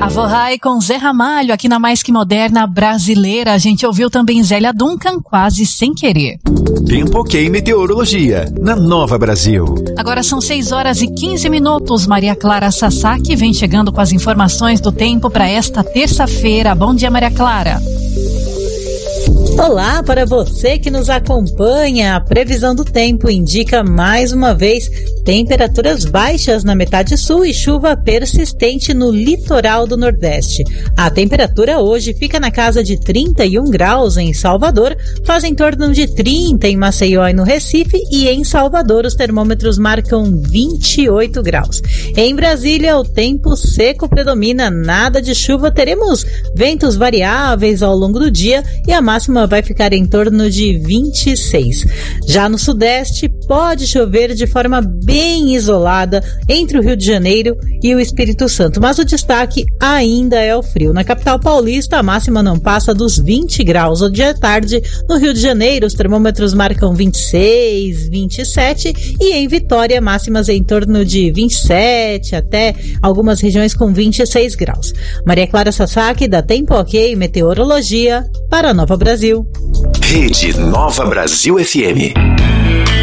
A Vorrai com Zé Ramalho aqui na Mais Que Moderna Brasileira. A gente ouviu também Zélia Duncan, Quase Sem Querer. Tempo OK Meteorologia, na Nova Brasil. Agora são 6h15. Maria Clara Sasaki vem chegando com as informações do tempo para esta terça-feira. Bom dia, Maria Clara. Olá para você que nos acompanha. A previsão do tempo indica mais uma vez temperaturas baixas na metade sul e chuva persistente no litoral do Nordeste. A temperatura hoje fica na casa de 31 graus em Salvador, faz em torno de 30 em Maceió e no Recife, e em Salvador os termômetros marcam 28 graus. Em Brasília o tempo seco predomina, nada de chuva, teremos ventos variáveis ao longo do dia e a máxima vai ficar em torno de 26. Já no Sudeste, pode chover de forma bem isolada entre o Rio de Janeiro e o Espírito Santo, mas o destaque ainda é o frio. Na capital paulista, a máxima não passa dos 20 graus. Hoje à tarde, no Rio de Janeiro, os termômetros marcam 26, 27 e em Vitória, máximas em torno de 27, até algumas regiões com 26 graus. Maria Clara Sasaki, da Tempo OK Meteorologia, para Nova Brasil. Rede Nova Brasil FM.